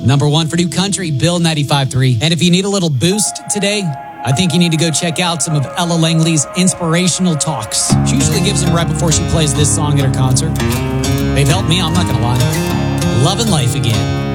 Number one for new country, Bill 95.3. And if you need a little boost today, I think you need to go check out some of Ella Langley's inspirational talks. She usually gives them right before she plays this song at her concert. They've helped me, I'm not going to lie. Loving life again.